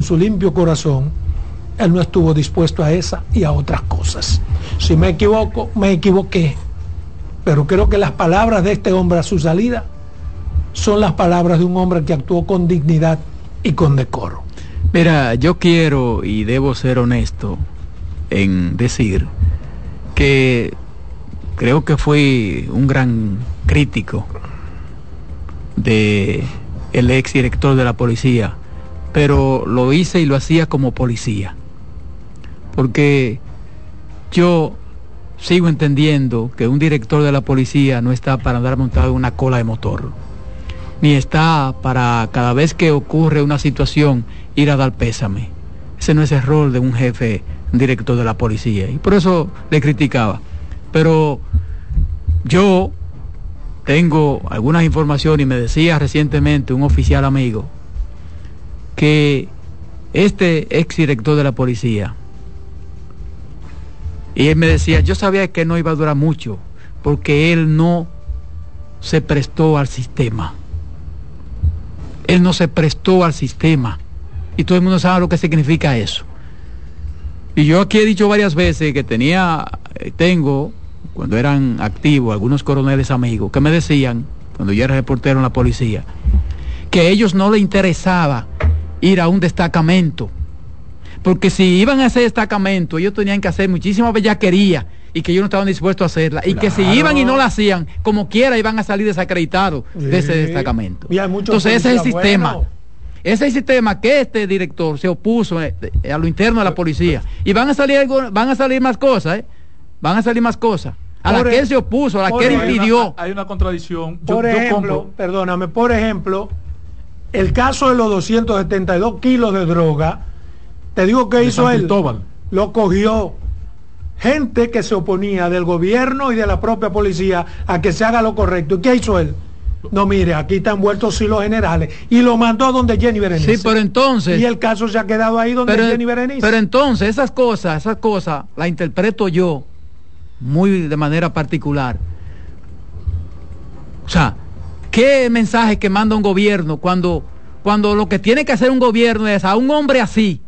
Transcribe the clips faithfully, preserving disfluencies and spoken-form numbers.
su limpio corazón, él no estuvo dispuesto a esa y a otras cosas. Si me equivoco, me equivoqué. Pero creo que las palabras de este hombre a su salida son las palabras de un hombre que actuó con dignidad y con decoro. Mira, yo quiero y debo ser honesto en decir que creo que fui un gran crítico de el ex director de la policía, pero lo hice y lo hacía como policía, porque yo sigo entendiendo que un director de la policía no está para andar montado en una cola de motor, ni está para cada vez que ocurre una situación ir a dar pésame. Ese no es el rol de un jefe, un director de la policía, y por eso le criticaba. Pero yo tengo algunas informaciones, y me decía recientemente un oficial amigo que este ex director de la policía, y él me decía, yo sabía que no iba a durar mucho porque él no se prestó al sistema. Él no se prestó al sistema. Y todo el mundo sabe lo que significa eso. Y yo aquí he dicho varias veces que tenía, tengo, cuando eran activos, algunos coroneles amigos que me decían, cuando yo era reportero en la policía, que a ellos no les interesaba ir a un destacamento, porque si iban a ese destacamento ellos tenían que hacer muchísima bellaquería y que ellos no estaban dispuestos a hacerla, y claro, que si iban y no la hacían, como quiera iban a salir desacreditados, sí, de ese destacamento. Entonces ese es el sistema, bueno. Ese es el sistema que este director se opuso a lo interno de la policía, y van a salir algo, van a salir más cosas, ¿eh? van a salir más cosas a la que él se opuso, a la que él impidió. Hay una, hay una contradicción. Yo, por ejemplo, yo compro... perdóname, por ejemplo, el caso de los doscientos setenta y dos kilos de droga, te digo que hizo él, lo cogió gente que se oponía del gobierno y de la propia policía a que se haga lo correcto. ¿Y qué hizo él? No, mire, aquí están vueltos sí los generales, y lo mandó donde Jenny Berenice. Sí, pero entonces, y el caso se ha quedado ahí donde pero, Jenny Berenice. Pero entonces esas cosas, esas cosas las interpreto yo muy de manera particular. O sea, ¿qué mensaje que manda un gobierno cuando, cuando lo que tiene que hacer un gobierno es a un hombre así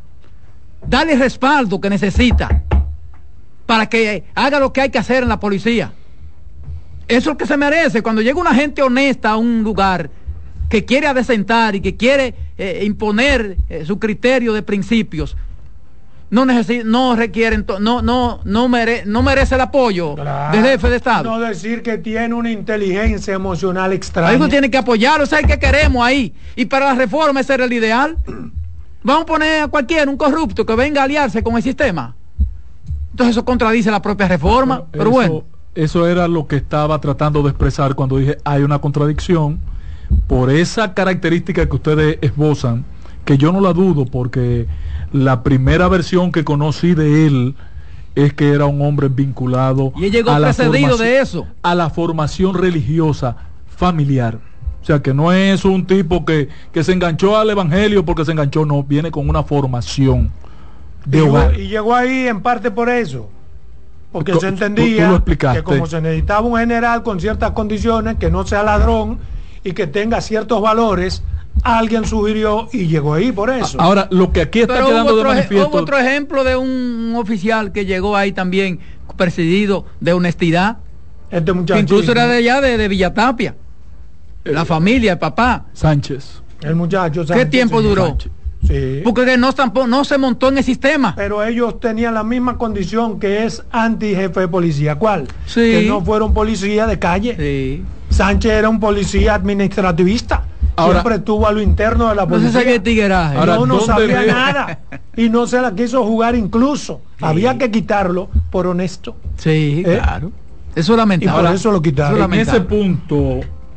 darle respaldo que necesita para que haga lo que hay que hacer en la policía? Eso es lo que se merece. Cuando llega una gente honesta a un lugar que quiere adecentar y que quiere eh, imponer eh, su criterio de principios, no necesita, no requieren, no, no, no, mere, no merece el apoyo, claro, del jefe de Estado. No decir que tiene una inteligencia emocional extraña. Algo tiene que apoyarlo, ¿sabes qué queremos ahí? Y para la reforma ese era el ideal. Vamos a poner a cualquiera, un corrupto que venga a aliarse con el sistema. Entonces eso contradice la propia reforma, bueno, pero eso, bueno. Eso era lo que estaba tratando de expresar cuando dije hay una contradicción por esa característica que ustedes esbozan, que yo no la dudo, porque la primera versión que conocí de él es que era un hombre vinculado y él llegó a la precedido de eso, a la formación religiosa familiar. O sea, que no es un tipo que, que se enganchó al evangelio porque se enganchó, no, viene con una formación de y hogar. Llegó, y llegó ahí en parte por eso, porque tú, se entendía tú, tú que como se necesitaba un general con ciertas condiciones, que no sea ladrón y que tenga ciertos valores, alguien sugirió y llegó ahí por eso. Ahora, lo que aquí está Pero quedando hubo de manifiesto... Hubo otro ejemplo de un oficial que llegó ahí también presidido de honestidad, este muchacho, incluso era de allá de, de Villatapia, la familia, el papá Sánchez. El muchacho Sánchez. ¿Qué tiempo sí, duró? Sánchez. Sí. Porque no, tampoco, no se montó en el sistema. Pero ellos tenían la misma condición que es anti-jefe de policía. ¿Cuál? Sí. Que no fueron policía de calle. Sí. Sánchez era un policía administrativista. Ahora, siempre estuvo a lo interno de la policía. No se sabe tigueraje. Ahora, no, no sabía ve? nada. Y no se la quiso jugar incluso. Sí. Había que quitarlo por honesto. Sí, ¿Eh? Claro. Eso es lamentable. Y por eso lo quitaron. En ese punto,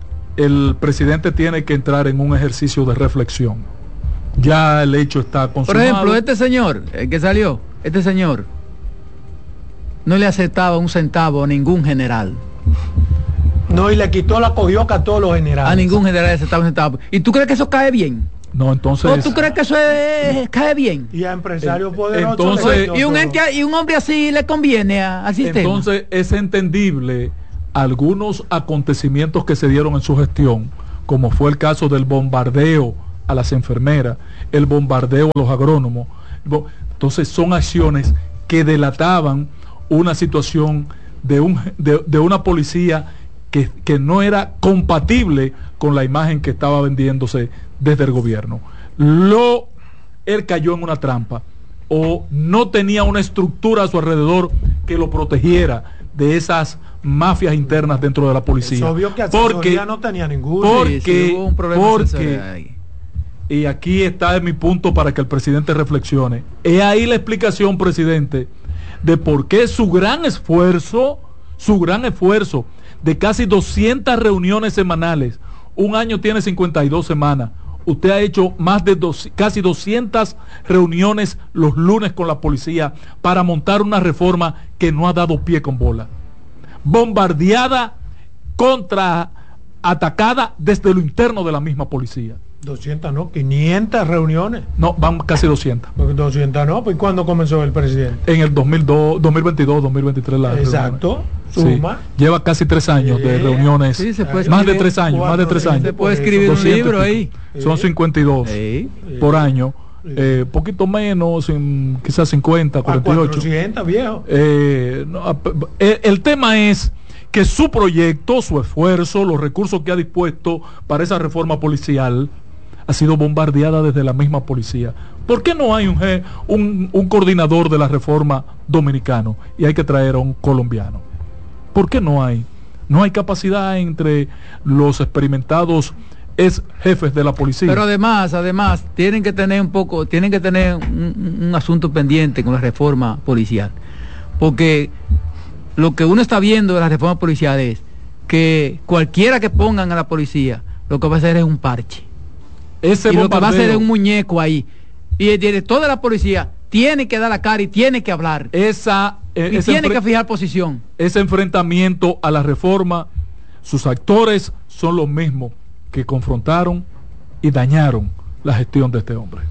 el presidente tiene que entrar en un ejercicio de reflexión. Ya el hecho está consumado. Por ejemplo, este señor, el que salió, este señor no le aceptaba un centavo a ningún general. No, y le quitó la cogioca a todos los generales. A ningún general le aceptaba un centavo. ¿Y tú crees que eso cae bien? No, entonces... ¿O tú crees que eso es, cae bien? Y a empresarios eh, poderosos... Entonces, y, un ente, y un hombre así le conviene a, al sistema. Entonces es entendible algunos acontecimientos que se dieron en su gestión, como fue el caso del bombardeo a las enfermeras, el bombardeo a los agrónomos. Entonces son acciones que delataban una situación de, un, de, de una policía que, que no era compatible con la imagen que estaba vendiéndose desde el gobierno. Lo, él cayó en una trampa o no tenía una estructura a su alrededor que lo protegiera de esas mafias internas dentro de la policía. Es obvio que porque no tenía ninguno. Porque, sí, sí, hubo un problema porque y aquí está mi punto para que el presidente reflexione. Es ahí la explicación, presidente, de por qué su gran esfuerzo, su gran esfuerzo de casi doscientas reuniones semanales, un año tiene cincuenta y dos semanas, usted ha hecho más de dos, casi doscientas reuniones los lunes con la policía para montar una reforma que no ha dado pie con bola. Bombardeada, contra, atacada desde lo interno de la misma policía. doscientas no, quinientas reuniones. No, van casi doscientas. doscientas no, pues ¿cuándo comenzó el presidente? En el dos mil dos, dos mil veintidós, dos mil veintitrés la Exacto, suma. Sí. Lleva casi tres años sí. de reuniones. Sí, se puede más de tres años, más de tres años. Se puede escribir un libro ahí. Son cincuenta y dos sí. por año. Sí. Eh, poquito menos, en, quizás cincuenta, cuarenta y ocho. cuatrocientos, viejo. Eh, no, el, el tema es que su proyecto, su esfuerzo, los recursos que ha dispuesto para esa reforma policial ha sido bombardeada desde la misma policía. ¿Por qué no hay un, un, un coordinador de la reforma dominicano y hay que traer a un colombiano? ¿Por qué no hay? No hay capacidad entre los experimentados ex jefes de la policía. Pero además, además, tienen que tener un poco, tienen que tener un, un asunto pendiente con la reforma policial. Porque lo que uno está viendo de la reforma policial es que cualquiera que pongan a la policía, lo que va a hacer es un parche. Ese y bombardeo, lo que va a hacer es un muñeco ahí. Y el director de la policía tiene que dar la cara y tiene que hablar. Esa, eh, y tiene que fijar posición. Ese enfrentamiento a la reforma, sus actores son los mismos que confrontaron y dañaron la gestión de este hombre.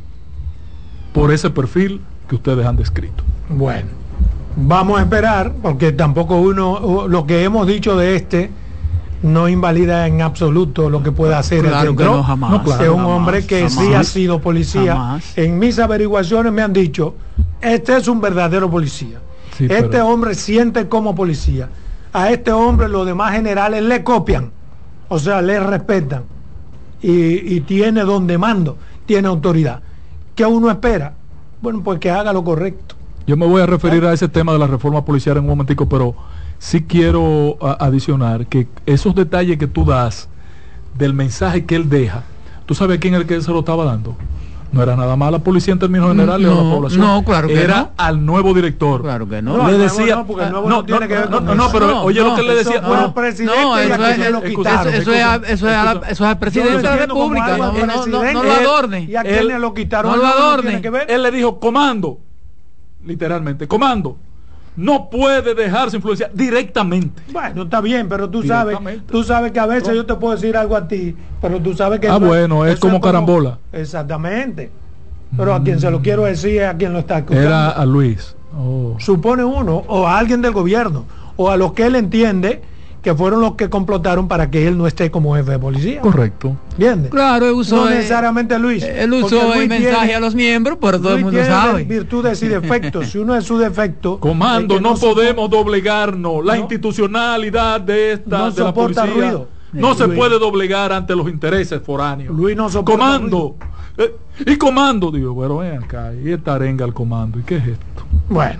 Por ese perfil que ustedes han descrito. Bueno, vamos a esperar, porque tampoco uno, lo que hemos dicho de este no invalida en absoluto lo que pueda hacer claro el que no, jamás, no, claro, es un jamás, hombre que jamás, sí ha sido policía. Jamás. En mis averiguaciones me han dicho, este es un verdadero policía. Sí, este pero... hombre siente como policía. A este hombre los demás generales le copian, o sea, le respetan. Y, y tiene donde mando, tiene autoridad. ¿Qué uno espera? Bueno, pues que haga lo correcto. Yo me voy a referir ¿Eh? a ese tema de la reforma policial en un momentico, pero sí quiero a, adicionar que esos detalles que tú das del mensaje que él deja, ¿tú sabes a quién es el que se lo estaba dando? No era nada más la policía en términos generales no, o la población. No, claro que era no. al nuevo director. Claro que no. no le decía, no, porque el nuevo no, no, tiene no, que ver no, con no, eso. no, pero no, oye no, lo que le decía. Eso, bueno, presidente no, eso es, es, lo quitaron, eso, eso, es, a, eso, es a la, eso es al presidente de la República. No, no, no, no, no lo adorne. ¿Y a quién le lo quitaron? No lo adorne. Él le dijo, comando, literalmente, comando. No puede dejarse influenciar directamente. Bueno, está bien, pero tú sabes, tú sabes que a veces no. yo te puedo decir algo a ti, pero tú sabes que ah, bueno, es como es carambola. Como, exactamente. Pero mm. a quien se lo quiero decir es a quien lo está escuchando. Era a Luis. Oh. Supone uno, o a alguien del gobierno, o a los que él entiende que fueron los que complotaron para que él no esté como jefe de policía. Correcto. ¿Entiendes? Claro, él usó no necesariamente Luis. Él usó el mensaje tiene, a los miembros, pero todo Luis el mundo tiene sabe. Virtudes y defectos. Si uno es su defecto. Comando, no, no podemos doblegarnos. La no, institucionalidad de esta no de la policía ruido. no Luis. se puede doblegar ante los intereses foráneos. Luis no soporta comando. Eh, y comando, digo, bueno, ven acá. Y esta arenga al comando. ¿Y qué es esto? Bueno,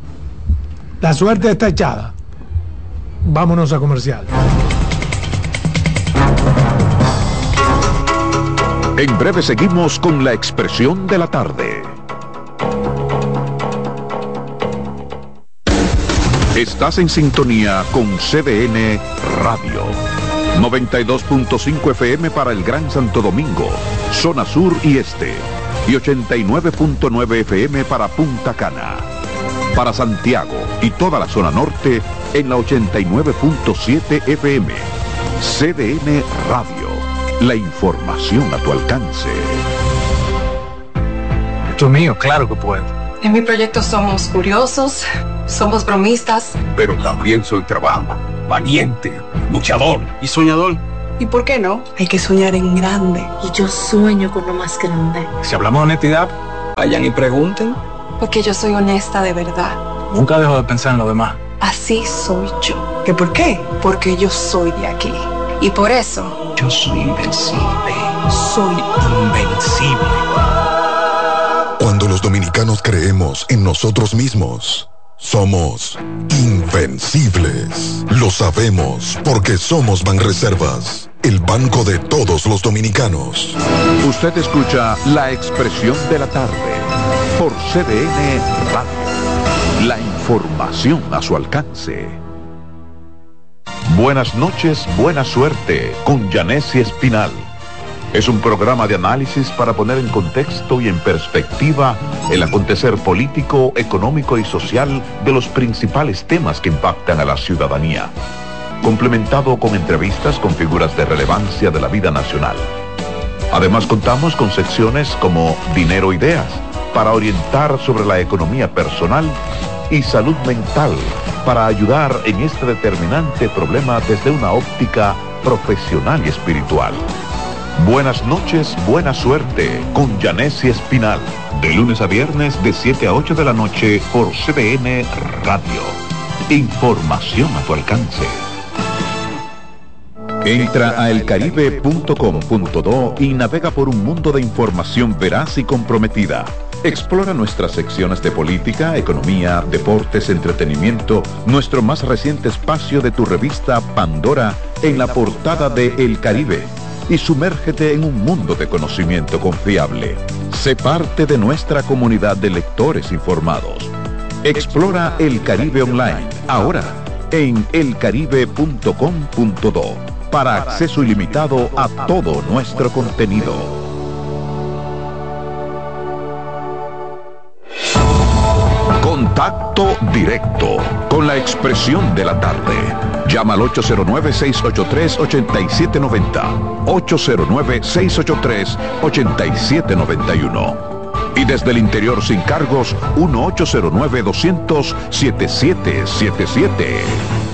la suerte está echada. Vámonos a comercial. En breve seguimos con la expresión de la tarde. Estás en sintonía con C D N Radio. noventa y dos punto cinco F M para el Gran Santo Domingo, zona sur y este. Y ochenta y nueve punto nueve F M para Punta Cana. Para Santiago y toda la zona norte en la ochenta y nueve punto siete F M. C D N Radio. La información a tu alcance. Esto es mío, claro que puedo. En mi proyecto somos curiosos, somos bromistas. Pero también soy trabajo, valiente, luchador y soñador. ¿Y por qué no? Hay que soñar en grande. Y yo sueño con lo más grande. Si hablamos de honestidad, vayan y pregunten. Porque yo soy honesta de verdad. Nunca dejo de pensar en lo demás. Así soy yo. ¿Qué por qué? Porque yo soy de aquí. Y por eso... Yo soy invencible. Soy invencible. Cuando los dominicanos creemos en nosotros mismos, somos invencibles. Lo sabemos porque somos Banreservas, el banco de todos los dominicanos. Usted escucha La Expresión de la Tarde por C D N Radio. La información a su alcance. Buenas noches, buena suerte con Yanessi Espinal. Es un programa de análisis para poner en contexto y en perspectiva el acontecer político, económico y social de los principales temas que impactan a la ciudadanía, complementado con entrevistas con figuras de relevancia de la vida nacional. Además, contamos con secciones como Dinero Ideas, para orientar sobre la economía personal, y Salud Mental, para ayudar en este determinante problema desde una óptica profesional y espiritual. Buenas noches, buena suerte con Yanessi Espinal, de lunes a viernes de siete a ocho de la noche por C D N Radio. Información a tu alcance. Entra a el caribe punto com punto do y navega por un mundo de información veraz y comprometida. Explora nuestras secciones de política, economía, deportes, entretenimiento, nuestro más reciente espacio de tu revista Pandora en la portada de El Caribe, y sumérgete en un mundo de conocimiento confiable. Sé parte de nuestra comunidad de lectores informados. Explora El Caribe Online, ahora en el caribe punto com punto do, para acceso ilimitado a todo nuestro contenido. Contacto directo con La Expresión de la Tarde. Llama al ocho cero nueve, seis ocho tres, ocho siete nueve cero, ocho cero nueve, seis ocho tres, ocho siete nueve uno. Y desde el interior sin cargos, uno ocho cero nueve, dos cero cero, siete siete siete siete.